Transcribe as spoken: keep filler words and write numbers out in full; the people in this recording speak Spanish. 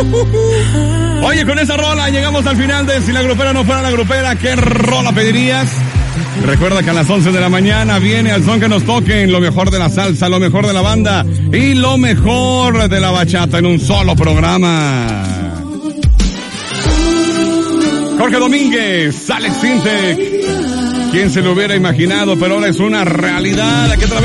Oye, con esa rola llegamos al final de Si la grupera no fuera la grupera. ¿Qué rola pedirías? Recuerda que a las once de la mañana viene al son que nos toquen lo mejor de la salsa, lo mejor de la banda y lo mejor de la bachata en un solo programa. Jorge Domínguez, Alex Sintek. ¿Quién se lo hubiera imaginado? Pero ahora es una realidad. Aquí otra vez